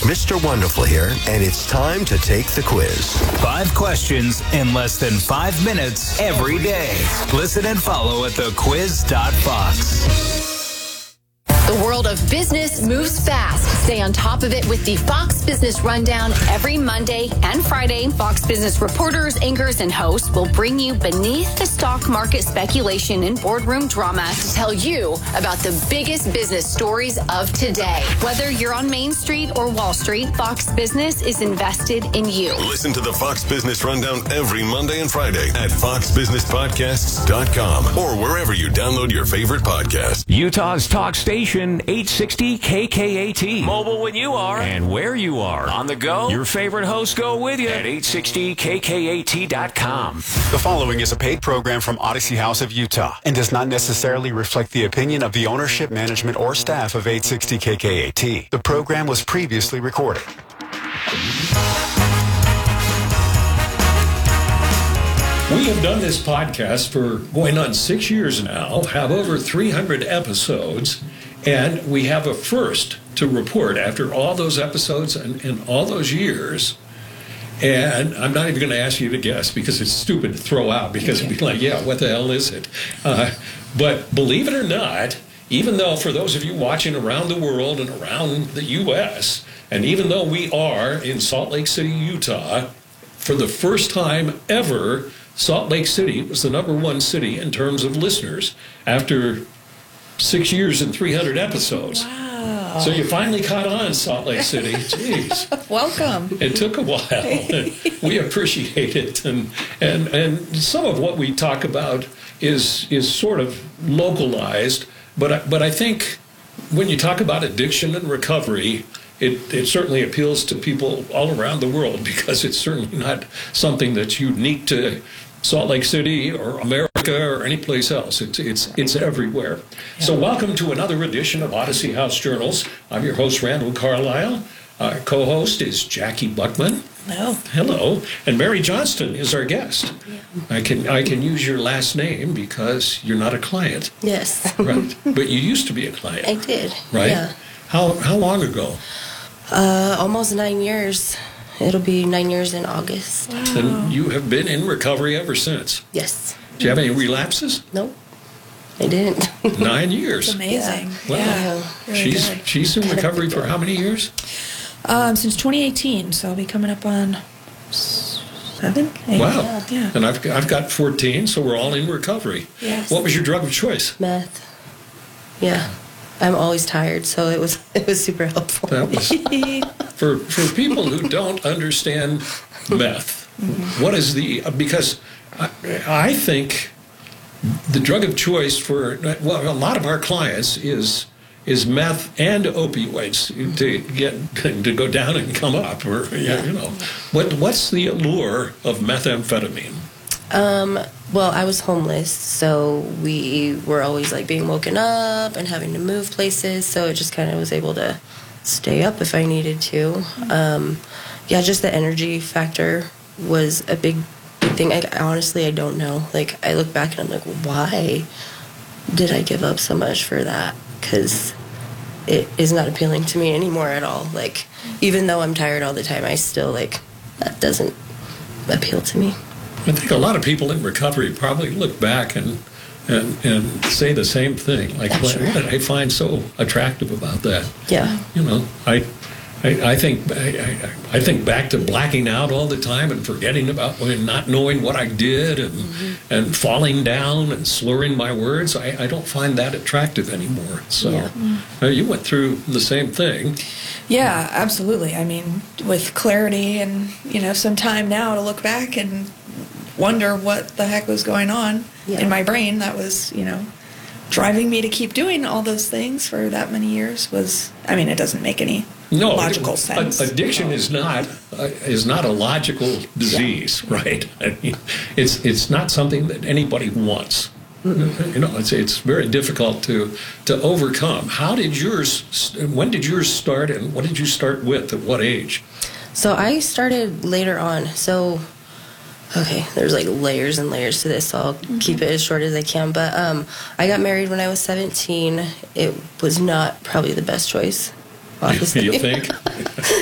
Mr. Wonderful here, and it's time to take the quiz. 5 questions in less than 5 minutes every day. Listen and follow at thequiz.fox. The world of business moves fast. Stay on top of it with the Fox Business Rundown every Monday and Friday. Fox Business reporters, anchors, and hosts will bring you beneath the stock market speculation and boardroom drama to tell you about the biggest business stories of today. Whether you're on Main Street or Wall Street, Fox Business is invested in you. Listen to the Fox Business Rundown every Monday and Friday at foxbusinesspodcasts.com or wherever you download your favorite podcast. Utah's talk station, 860 KKAT. Mobile when you are and where you are. On the go, your favorite hosts go with you at 860KKAT.com. The following is a paid program from Odyssey House of Utah and does not necessarily reflect the opinion of the ownership, management, or staff of 860 KKAT. The program was previously recorded. We have done this podcast for going on 6 years now, have over 300 episodes, and we have a first to report after all those episodes and all those years. And I'm not even going to ask you to guess because it's stupid to throw out because it'd be like, yeah, what the hell is it? But believe it or not, even though for those of you watching around the world and around the U.S., and even though we are in Salt Lake City, Utah, for the first time ever, Salt Lake City was the #1 city in terms of listeners after 6 years and 300 episodes. Wow. So you finally caught on, Salt Lake City. Jeez. Welcome. It took a while. We appreciate it. And some of what we talk about is sort of localized. But I think when you talk about addiction and recovery, it certainly appeals to people all around the world because it's certainly not something that's unique to Salt Lake City or America or any place else. It's everywhere. Yeah. So welcome to another edition of Odyssey House Journals. I'm your host, Randall Carlisle. Our co-host is Jackie Buckman. Hello. Hello. And Mary Johnston is our guest. Yeah. I can use your last name because you're not a client. Yes. Right. But you used to be a client. I did. Right? Yeah. How long ago? Almost 9 years. It'll be 9 years in August. Wow. And you have been in recovery ever since. Yes. Do you have any relapses? Nope. I didn't. 9 years. It's amazing. Wow. Yeah. Really She's in recovery for how many years? Since 2018, so I'll be coming up on 7, 8. Wow. Yeah. And I've got 14, so we're all in recovery. Yes. What was your drug of choice? Meth. Yeah. I'm always tired, so it was super helpful. That was for people who don't understand meth. What is because I think the drug of choice for a lot of our clients is meth and opioids to go down and come up, or what's the allure of methamphetamine? Well, I was homeless, so we were always like being woken up and having to move places, so it just kind of was able to stay up if I needed to. Just the energy factor was a big thing. Honestly, I don't know. Like, I look back and I'm like, why did I give up so much for that? Because it is not appealing to me anymore at all. Like, even though I'm tired all the time, I still, like, that doesn't appeal to me. I think a lot of people in recovery probably look back and say the same thing. Like, what did I find so attractive about that? Yeah. I think back to blacking out all the time and forgetting about and not knowing what I did and falling down and slurring my words. I don't find that attractive anymore. So you went through the same thing. Yeah, absolutely. I mean, with clarity and, some time now to look back and wonder what the heck was going on in my brain that was, driving me to keep doing all those things for that many years it doesn't make any logical sense. Addiction is not a logical disease, right? I mean, it's not something that anybody wants. It's very difficult to overcome. When did yours start, and what did you start with at what age? So I started later on. So, okay, there's like layers and layers to this, so I'll keep it as short as I can. But I got married when I was 17. It was not probably the best choice, obviously. You think?